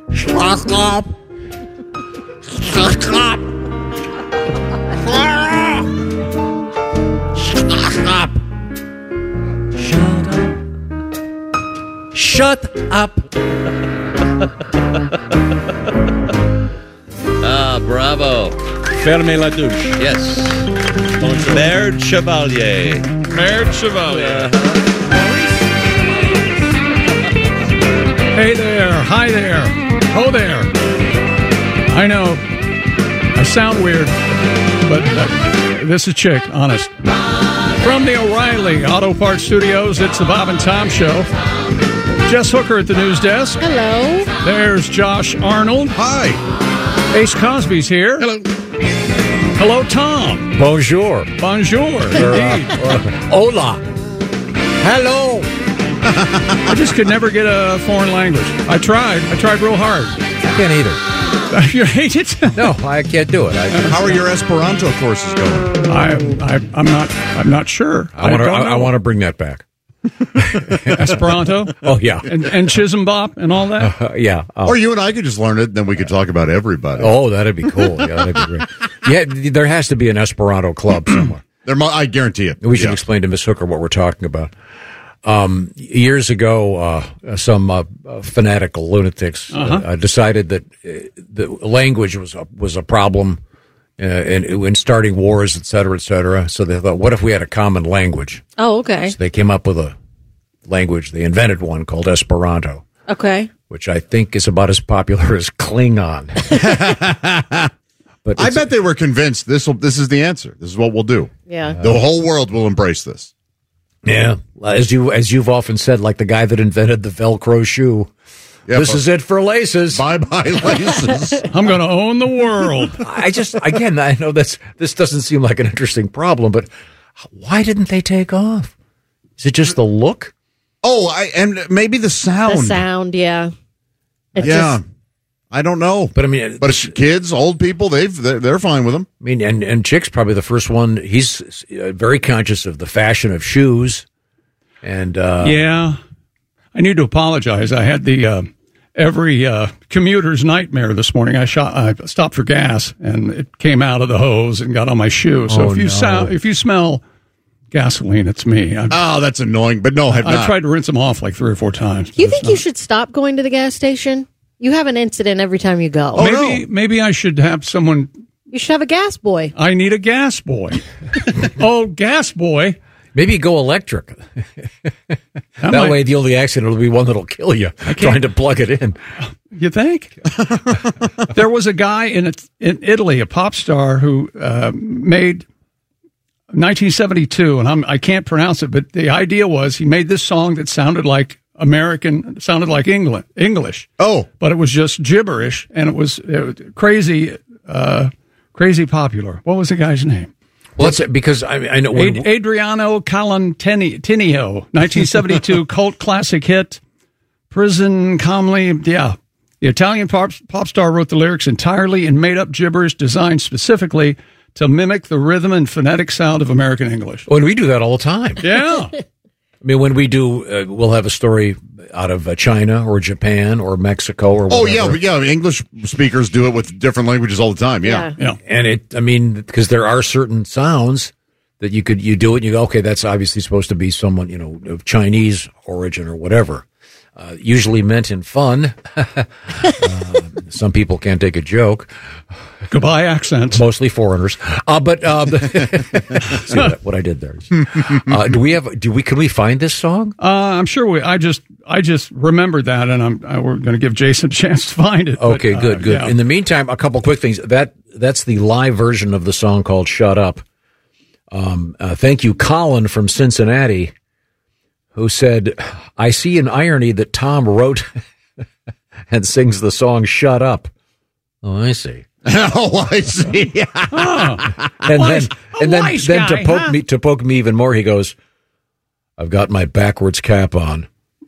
Shut up. Shut up. Shut up. Shut up. Bravo. Fermez la douche. Yes. Baird Chevalier. Baird Chevalier. Hey there. Hi there. Ho there. I know. I sound weird, but this is Chick, honest. From the O'Reilly Auto Parts Studios, it's the Bob and Tom Show. Jess Hooker at the news desk. Hello. There's Josh Arnold. Hi. Ace Cosby's here. Hello. Hello, Tom. Bonjour. Bonjour. Indeed. Hola. Hello. I just could never get a foreign language. I tried real hard. I can't either. You hate it? No, I can't do it. How are your Esperanto courses going? I'm not sure. I want to bring that back. Esperanto. Oh yeah, and Chisholm Bop and all that. Yeah. Or you and I could just learn it, then we could talk about everybody. Oh, that'd be cool. Yeah, that'd be great. Yeah, there has to be an Esperanto club somewhere. I guarantee it. We should explain to Miss Hooker what we're talking about. Years ago, some fanatical lunatics decided that the language was a problem in starting wars, et cetera, so they thought, what if we had a common language? Oh, okay. So they came up with a language. They invented one called Esperanto. Okay. Which I think is about as popular as Klingon. But I bet they were convinced this is the answer. This is what we'll do. Yeah. The whole world will embrace this. Yeah. As you've often said, like the guy that invented the Velcro shoe. Yeah, this is it for laces. Bye-bye laces. I'm going to own the world. I know this doesn't seem like an interesting problem, but why didn't they take off? Is it just the look? Oh, and maybe the sound. The sound, yeah. I don't know. But I mean, kids, old people, they're fine with them. I mean, and Chick's probably the first one. He's very conscious of the fashion of shoes. And yeah, I need to apologize. I had the every commuter's nightmare this morning. I stopped for gas, and it came out of the hose and got on my shoe. So if you smell gasoline, it's me. That's annoying. But no, I tried to rinse them off like 3 or 4 times. Do you think you should stop going to the gas station? You have an incident every time you go. Maybe I should have someone. You should have a gas boy. I need a gas boy. Oh, gas boy. Maybe go electric. That way, the only accident will be one that'll kill you trying to plug it in. You think? There was a guy in Italy, a pop star, who made 1972, and I can't pronounce it, but the idea was he made this song that sounded like American, sounded like English. Oh, but it was just gibberish, and it was crazy popular. What was the guy's name? Well, that's because I know Adriano Colantinio, 1972 cult classic hit, "Prison Calmly." Yeah, the Italian pop star wrote the lyrics entirely in made-up gibberish designed specifically to mimic the rhythm and phonetic sound of American English. Well, we do that all the time. Yeah. I mean, when we do, we'll have a story out of China or Japan or Mexico or whatever. Oh, yeah. English speakers do it with different languages all the time. Yeah. And because there are certain sounds that you do it and you go, okay, that's obviously supposed to be someone, of Chinese origin or whatever. Usually meant in fun. Some people can't take a joke. Goodbye accents. Mostly foreigners. But see what I did there. Can we find this song? I'm sure I just remembered that, and we're going to give Jason a chance to find it. Okay, good. Yeah. In the meantime, a couple quick things. That's the live version of the song called "Shut Up." Thank you, Colin from Cincinnati, who said, "I see an irony that Tom wrote and sings the song "Shut Up." Oh, I see. Oh, I see. And then to poke me even more, he goes, "I've got my backwards cap on."